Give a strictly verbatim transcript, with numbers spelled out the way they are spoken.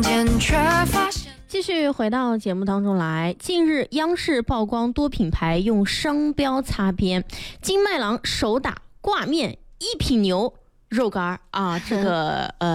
继续回到节目当中来，近日央视曝光多品牌用商标擦边，金麦郎手打挂面一品牛肉干啊，这个呃。